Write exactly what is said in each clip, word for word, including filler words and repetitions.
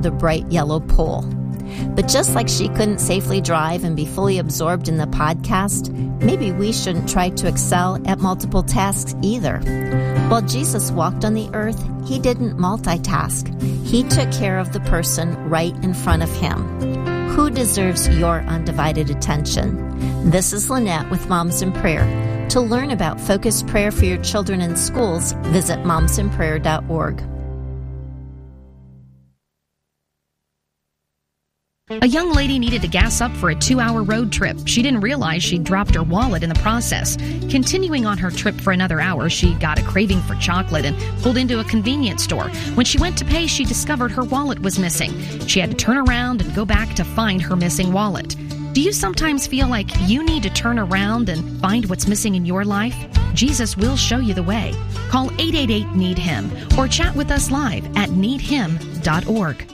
the bright yellow pole. But just like she couldn't safely drive and be fully absorbed in the podcast, maybe we shouldn't try to excel at multiple tasks either. While Jesus walked on the earth, he didn't multitask. He took care of the person right in front of him. Who deserves your undivided attention? This is Lynette with Moms in Prayer. To learn about focused prayer for your children in schools, visit moms in prayer dot org. A young lady needed to gas up for a two-hour road trip. She didn't realize she'd dropped her wallet in the process. Continuing on her trip for another hour, she got a craving for chocolate and pulled into a convenience store. When she went to pay, she discovered her wallet was missing. She had to turn around and go back to find her missing wallet. Do you sometimes feel like you need to turn around and find what's missing in your life? Jesus will show you the way. Call eight eight eight, need him or chat with us live at need him dot org.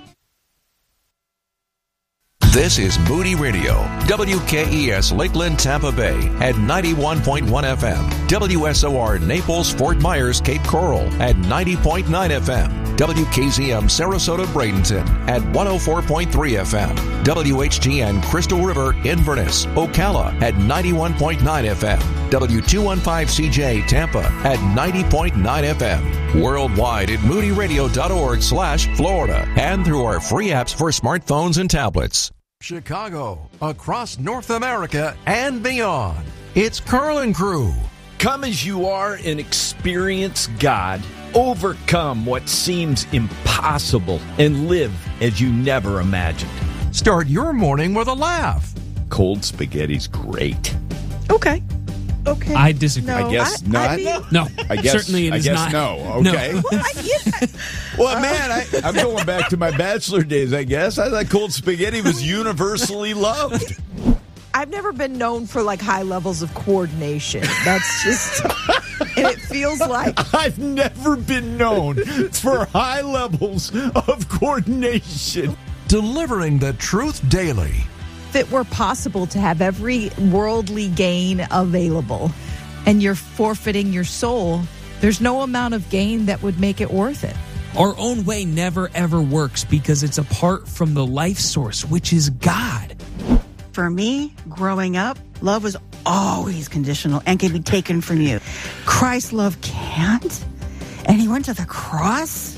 This is Moody Radio, W K E S Lakeland, Tampa Bay at ninety-one point one F M, W S O R Naples, Fort Myers, Cape Coral at ninety point nine F M, W K Z M Sarasota, Bradenton at one oh four point three F M, W H G N Crystal River, Inverness, Ocala at ninety-one point nine F M, W two fifteen C J Tampa at ninety point nine F M, worldwide at moody radio dot org slash Florida and through our free apps for smartphones and tablets. Chicago, across North America and beyond. It's Carl and Crew. Come as you are and experience God. Overcome what seems impossible and live as you never imagined. Start your morning with a laugh. Cold spaghetti's great. Okay. Okay. I disagree. No, I guess I, not. I mean, No, I guess, certainly it I is guess not. no. Okay. No. well, I, yeah. Well, man, I, I'm going back to my bachelor days, I guess. I thought cold spaghetti was universally loved. I've never been known for like high levels of coordination. That's just, and it feels like I've never been known for high levels of coordination. Delivering the truth daily. if it were possible to have every worldly gain available and you're forfeiting your soul, there's no amount of gain that would make it worth it. Our own way never, ever works because it's apart from the life source, which is God. For me, growing up, love was always conditional and can be taken from you. Christ's love can't. And he went to the cross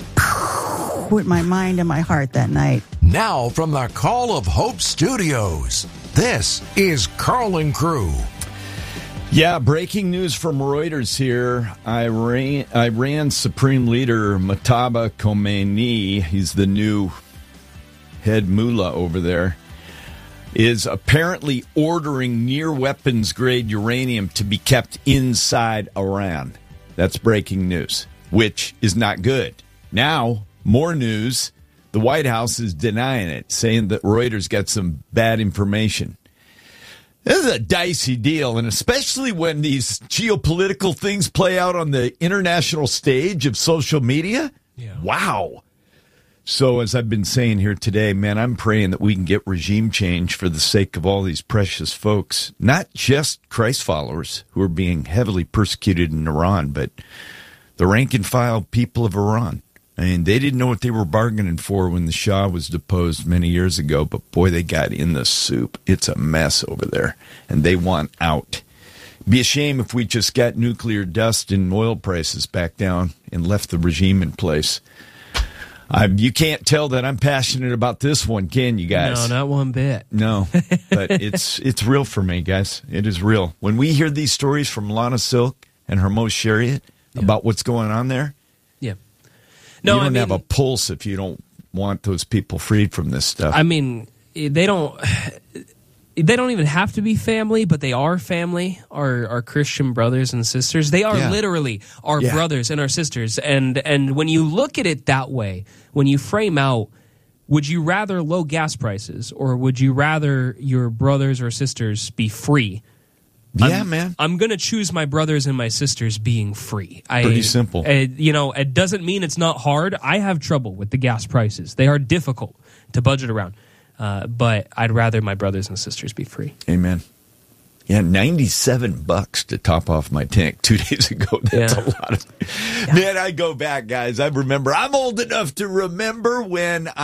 with my mind and my heart that night. Now from the Call of Hope Studios, this is Carl and Crew. Yeah, breaking news from Reuters here. Iran, Iran's Supreme Leader Mojtaba Khomeini, he's the new head mullah over there, is apparently ordering near weapons-grade uranium to be kept inside Iran. That's breaking news, which is not good. Now, more news. The White House is denying it, saying that Reuters got some bad information. This is a dicey deal, and especially when these geopolitical things play out on the international stage of social media. Yeah. Wow. So as I've been saying here today, man, I'm praying that we can get regime change for the sake of all these precious folks, not just Christ followers who are being heavily persecuted in Iran, but the rank and file people of Iran. I mean, they didn't know what they were bargaining for when the Shah was deposed many years ago, but boy, they got in the soup. It's a mess over there, and they want out. It'd be a shame if we just got nuclear dust and oil prices back down and left the regime in place. I, you can't tell that I'm passionate about this one, can you guys? No, not one bit. No, but it's it's real for me, guys. It is real. When we hear these stories from Lana Silk and Hermos Chariot yeah. about what's going on there, yeah, no, you don't I mean, have a pulse if you don't want those people freed from this stuff. I mean, they don't. They don't even have to be family, but they are family, our, our Christian brothers and sisters. They are yeah. literally our yeah. brothers and our sisters. And and when you look at it that way, when you frame out, would you rather low gas prices or would you rather your brothers or sisters be free? Yeah, I'm, man. I'm going to choose my brothers and my sisters being free. Pretty I, simple. I, you know, it doesn't mean it's not hard. I have trouble with the gas prices. They are difficult to budget around. Uh, but I'd rather my brothers and sisters be free. Amen. Yeah, ninety-seven bucks to top off my tank two days ago. That's yeah. a lot of... Yeah. Man, I go back, guys. I remember. I'm old enough to remember when